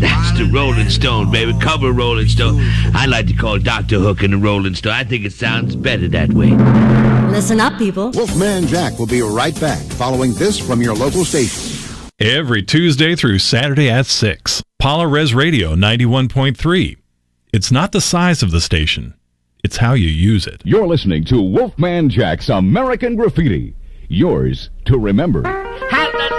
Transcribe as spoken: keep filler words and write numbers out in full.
That's the Rolling Stone, baby. Cover Rolling Stone. I like to call Doctor Hook and the Rolling Stone. I think it sounds better that way. Listen up, people. Wolfman Jack will be right back following this from your local station. Every Tuesday through Saturday at six. Paula Res Radio ninety-one point three. It's not the size of the station. It's how you use it. You're listening to Wolfman Jack's American Graffiti. Yours to remember.